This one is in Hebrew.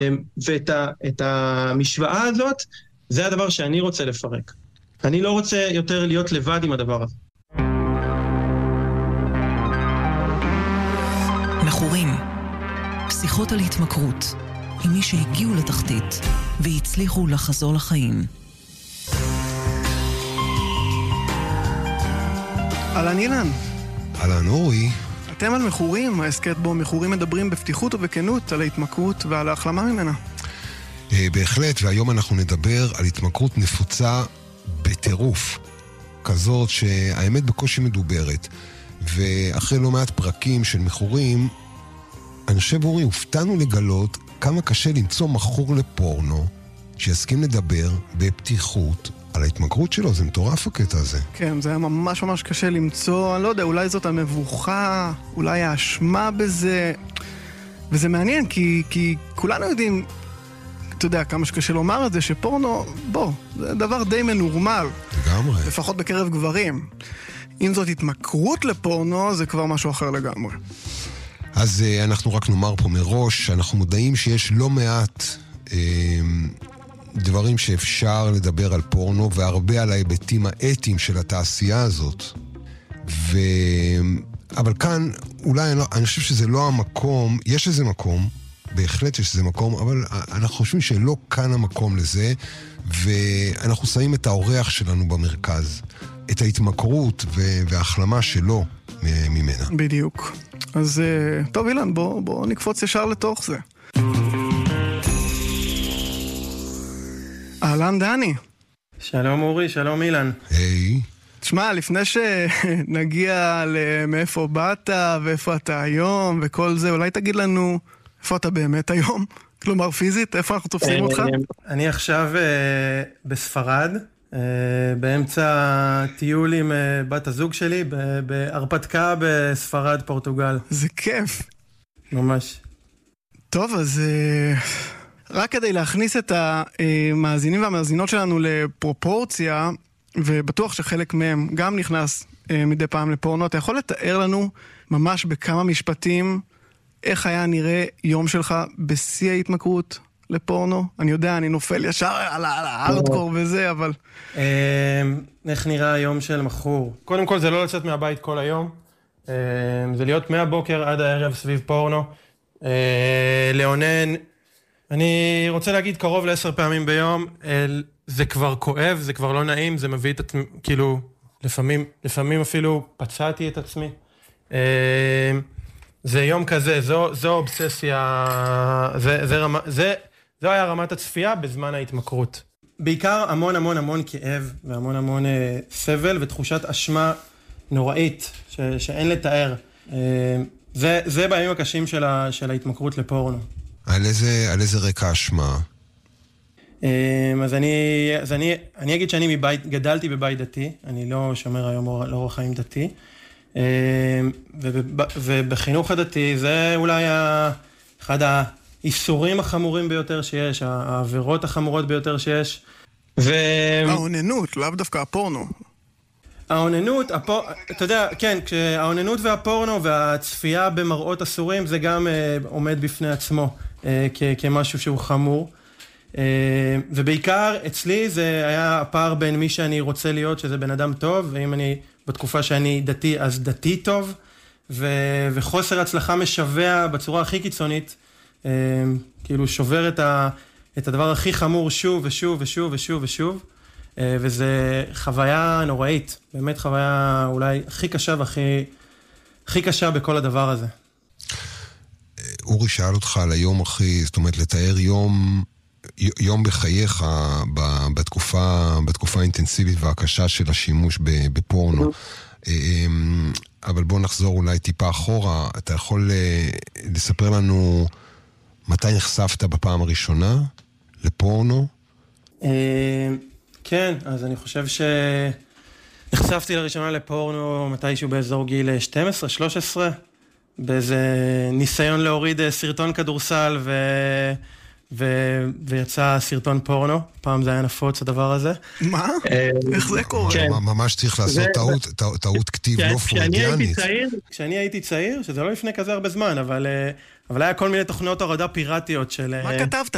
ואת המשוואה הזאת, זה הדבר שאני רוצה לפרק. אני לא רוצה יותר להיות לבד עם הדבר הזה. מכורים, שיחות על התמכרות, עם מי שהגיעו לתחתית והצליחו לחזור לחיים. אהלן אילן. אהלן אורי. אתם על מכורים, העסקת בו מכורים מדברים בפתיחות ובכנות על ההתמכרות ועל ההחלמה ממנה. בהחלט, והיום אנחנו נדבר על התמכרות נפוצה בטירוף, כזאת שהאמת בקושי מדוברת. ואחרי לא מעט פרקים של מכורים, אני חושב אורי, הופתענו לגלות כמה קשה למצוא מכור לפורנו שיסכים לדבר בפתיחות על ההתמכרות שלו. זה מטורף הקטע הזה. כן, זה היה ממש ממש קשה למצוא, אני לא יודע, אולי זאת המבוכה, אולי האשמה בזה. וזה מעניין, כי כולנו יודעים, אתה יודע, כמה שקשה לומר את זה, שפורנו, זה דבר די מנורמל. לגמרי. לפחות בקרב גברים. אם זאת התמכרות לפורנו, זה כבר משהו אחר לגמרי. אז אנחנו רק נאמר פה מראש, אנחנו מודעים שיש לא מעט דברים שאפשר לדבר על פורנו, והרבה על ההיבטים האתיים של התעשייה הזאת. אבל כאן, אולי אני חושב שזה לא המקום, יש איזה מקום, בהחלט יש איזה מקום, אבל אנחנו חושבים שלא כאן המקום לזה, ואנחנו שמים את האורח שלנו במרכז, את ההתמכרות וההחלמה שלו ממנה. בדיוק. אז טוב אילן, בוא נקפוץ ישר לתוך זה. אהלן דני. שלום אורי, שלום אילן. היי. תשמע, לפני שנגיע למאיפה באת ואיפה אתה היום וכל זה, אולי תגיד לנו איפה אתה באמת היום? כלומר פיזית, איפה אנחנו תופסים אותך? אני עכשיו בספרד, באמצע טיול עם בת הזוג שלי, בהרפתקה בספרד, פורטוגל. זה כיף. ממש. טוב, אז רק כדי להכניס את המאזינים והמאזינות שלנו לפרופורציה, ובטוח שחלק מהם גם נכנס מדי פעם לפורנו, אתה יכול לתאר לנו ממש בכמה משפטים איך היה נראה יום שלך בשיא ההתמכרות לפורנו? אני יודע, אני נופל ישר על הארדקור וזה, אבל... איך נראה היום של מכור? קודם כל זה לא לצאת מהבית כל היום, זה להיות מהבוקר עד הערב סביב פורנו, לאונן, אני רוצה להגיד קרוב ל10 פעמים ביום, זה כבר כואב, זה כבר לא נעים, זה מביא את כאילו, לפעמים אפילו פצעתי את עצמי. זה יום כזה, זו אובססיה, זו היה רמת הצפייה בזמן ההתמכרות. בעיקר המון המון המון כאב והמון המון סבל ותחושת אשמה נוראית שאין לתאר. זה בימים הקשים של ההתמכרות לפורנו. על איזה רקע אשמה? אז אני אגיד שאני גדלתי בבית דתי, אני לא שומר היום לאורח חיים דתי, ובחינוך הדתי זה אולי אחד האיסורים החמורים ביותר שיש, העבירות החמורות ביותר שיש. העוננות, לאו דווקא הפורנו. העוננות, אתה יודע, כן, העוננות והפורנו והצפייה במראות אסורים זה גם עומד בפני עצמו כמשהו שהוא חמור. ובעיקר אצלי זה היה הפער בין מי שאני רוצה להיות, שזה בן אדם טוב, ואם אני בתקופה שאני דתי, אז דתי טוב, וחוסר הצלחה משווה בצורה הכי קיצונית, כאילו שובר את הדבר הכי חמור שוב ושוב ושוב ושוב ושוב, וזה חוויה נוראית, באמת חוויה אולי הכי קשה והכי קשה בכל הדבר הזה. אורי שאל אותך על היום הכי, זאת אומרת לתאר יום בחייך בתקופה האינטנסיבית והקשה של השימוש בפורנו. אבל בוא נחזור אולי טיפה אחורה. אתה יכול לספר לנו מתי נחשפת בפעם הראשונה לפורנו? כן, אז אני חושב שנחשפתי לראשונה לפורנו מתישהו באזור גיל 12-13, באיזה ניסיון להוריד סרטון כדורסל ויצא סרטון פורנו, פעם זה היה נפוץ הדבר הזה. מה? איך זה קורה? ממש צריך לעשות טעות כתיב לא פרוידיאנית. כשאני הייתי צעיר, שזה לא לפני כזה הרבה זמן, אבל היה כל מיני תוכניות הורדה פיראטיות של... מה כתבת?